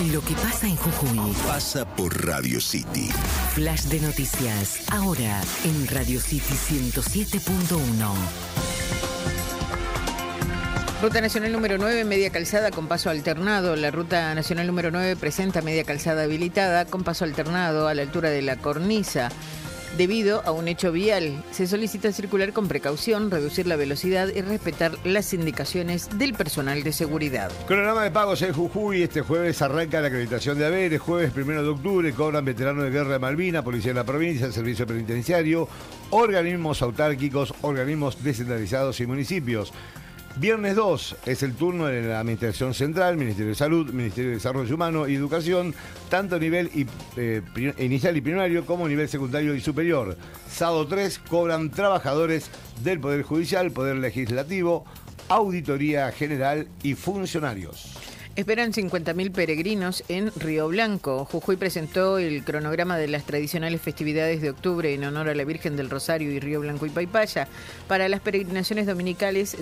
Lo que pasa en Jujuy pasa por Radio City. Flash de noticias, ahora en Radio City 107.1. Ruta Nacional número 9, media calzada con paso alternado. La Ruta Nacional número 9 presenta media calzada habilitada con paso alternado a la altura de la cornisa. Debido a un hecho vial, se solicita circular con precaución, reducir la velocidad y respetar las indicaciones del personal de seguridad. Cronograma de pagos en Jujuy. Este jueves arranca la acreditación de haberes. Jueves 1 de octubre cobran veteranos de guerra de Malvinas, Policía de la Provincia, Servicio Penitenciario, organismos autárquicos, organismos descentralizados y municipios. Viernes 2 es el turno de la Administración Central, Ministerio de Salud, Ministerio de Desarrollo Humano y Educación, tanto a nivel inicial y primario como a nivel secundario y superior. Sábado 3 cobran trabajadores del Poder Judicial, Poder Legislativo, Auditoría General y funcionarios. Esperan 50.000 peregrinos en Río Blanco. Jujuy presentó el cronograma de las tradicionales festividades de octubre en honor a la Virgen del Rosario y Río Blanco y Paipaya. Para las peregrinaciones dominicales